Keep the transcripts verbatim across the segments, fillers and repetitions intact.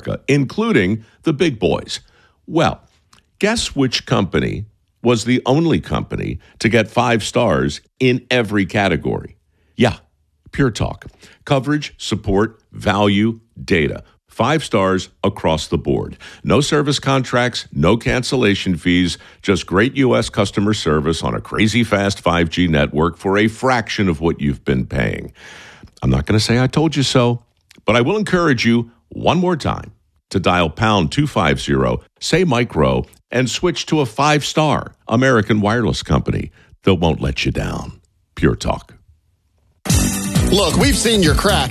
America, including the big boys. Well, guess which company was the only company to get five stars in every category? Yeah, Pure Talk. Coverage, support, value, data. Five stars across the board. No service contracts, no cancellation fees, just great U S customer service on a crazy fast five G network for a fraction of what you've been paying. I'm not going to say I told you so, but I will encourage you one more time to dial pound two fifty, say micro, and switch to a five-star American wireless company that won't let you down. Pure Talk. Look, we've seen your crack.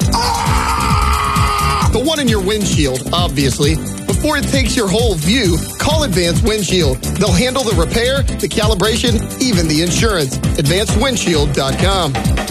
Ah! The one in your windshield, obviously. Before it takes your whole view, call Advanced Windshield. They'll handle the repair, the calibration, even the insurance. advanced windshield dot com.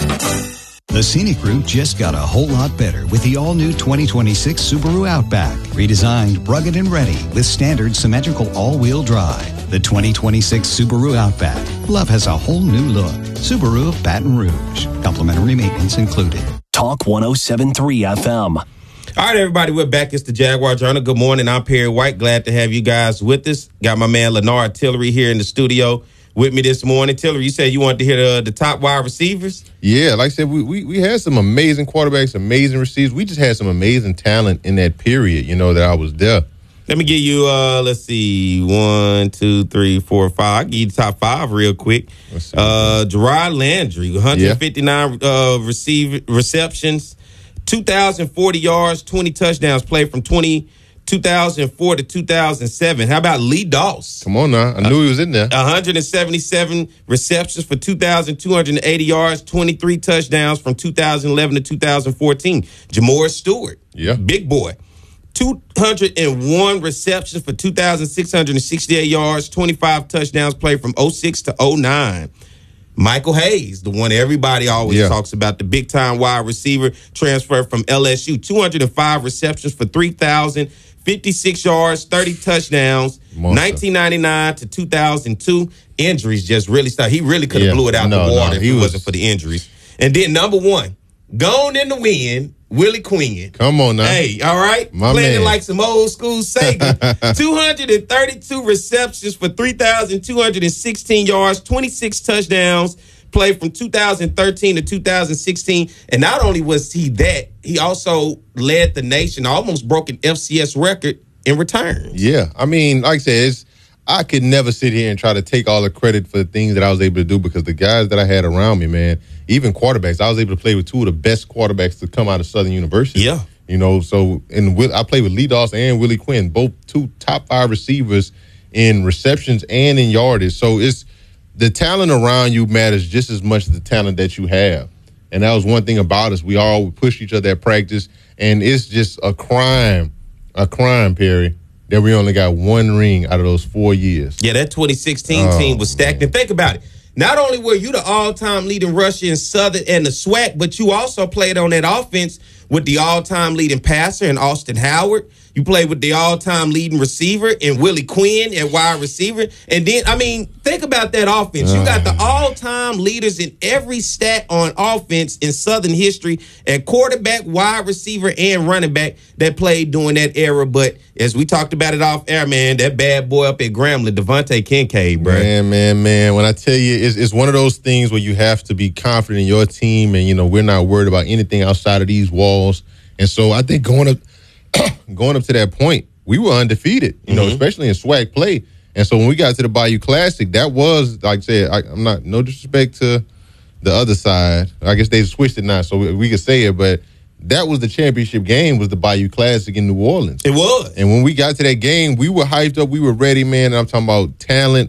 The scenic route just got a whole lot better with the all-new twenty twenty-six Subaru Outback. Redesigned, rugged, and ready with standard symmetrical all-wheel drive. The twenty twenty-six Subaru Outback. Love has a whole new look. Subaru of Baton Rouge. Complimentary maintenance included. Talk one oh seven point three F M. All right, everybody, we're back. It's the Jaguar Journal. Good morning. I'm Perry White. Glad to have you guys with us. Got my man Leonard Tillery here in the studio with me this morning. Tillery, you said you wanted to hear the, the top wide receivers? Yeah, like I said, we, we we had some amazing quarterbacks, amazing receivers. We just had some amazing talent in that period, you know, that I was there. Let me give you, uh, let's see, one, two, three, four, five. I'll give you the top five real quick. Uh, Gerard Landry, one hundred fifty-nine yeah. uh, receive, receptions, two thousand forty yards, twenty touchdowns, played from twenty two thousand four to two thousand seven. How about Lee Doss? Come on now. I knew uh, he was in there. one hundred seventy-seven receptions for two thousand two hundred eighty yards, twenty-three touchdowns from two thousand eleven to two thousand fourteen. Jamor Stewart. Yeah. Big boy. two hundred one receptions for two thousand six hundred sixty-eight yards, twenty-five touchdowns, played from oh six to oh nine. Michael Hayes, the one everybody always yeah. talks about, the big-time wide receiver, transferred from L S U. two hundred five receptions for three thousand fifty-six yards, thirty touchdowns, Monster. nineteen ninety-nine to two thousand two. Injuries just really started. He really could have yeah. blew it out no, the water no, if he it was... wasn't for the injuries. And then number one, gone in the wind, Willie Quinn. Come on now. Hey, all right? My Playing man. like some old school Sega. two hundred thirty-two receptions for three thousand two hundred sixteen yards, twenty-six touchdowns, played from two thousand thirteen to two thousand sixteen. And not only was he that, he also led the nation, almost broke an F C S record in returns. Yeah. I mean, like I said, it's, I could never sit here and try to take all the credit for the things that I was able to do because the guys that I had around me, man, even quarterbacks, I was able to play with two of the best quarterbacks to come out of Southern University. Yeah. You know, so and I played with Lee Doss and Willie Quinn, both two top five receivers in receptions and in yardage. So it's the talent around you matters just as much as the talent that you have. And that was one thing about us. We all push each other at practice, and it's just a crime, a crime, Perry, that we only got one ring out of those four years. Yeah, that twenty sixteen oh, team was stacked. Man. And think about it. Not only were you the all-time leading rusher in Southern and the SWAC, but you also played on that offense with the all-time leading passer in Austin Howard. You played with the all-time leading receiver in Willie Quinn at wide receiver. And then, I mean, think about that offense. You got the all-time leaders in every stat on offense in Southern history at quarterback, wide receiver, and running back that played during that era. But as we talked about it off air, man, that bad boy up at Grambling, Devontae Kincaid, bro. Man, man, man. When I tell you, it's, it's one of those things where you have to be confident in your team and, you know, we're not worried about anything outside of these walls. And so I think going up going up to that point, we were undefeated, you know, mm-hmm. especially in SWAC play. And so when we got to the Bayou Classic, that was, like I said, I, I'm not, no disrespect to the other side. I guess they switched it now, so we, we could say it, but that was the championship game, was the Bayou Classic in New Orleans. It was. And when we got to that game, we were hyped up, we were ready, man. And I'm talking about talent,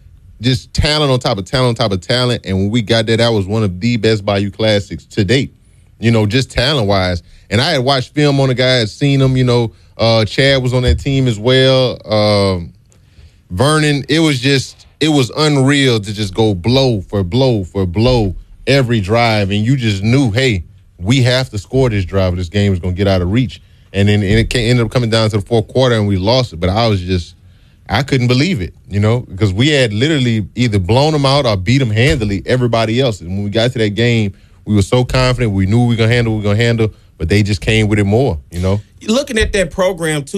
just talent on top of talent on top of talent. And when we got there, that was one of the best Bayou Classics to date, you know, just talent-wise. And I had watched film on the guy, had seen him, you know, uh, Chad was on that team as well. Um, Vernon, it was just, it was unreal to just go blow for blow for blow every drive. And you just knew, hey, we have to score this drive or this game is going to get out of reach. And then and it came, ended up coming down to the fourth quarter and we lost it. But I was just, I couldn't believe it, you know, because we had literally either blown them out or beat them handily, everybody else. And when we got to that game, we were so confident. We knew we were going to handle, we were going to handle. But they just came with it more, you know? Looking at that program, too,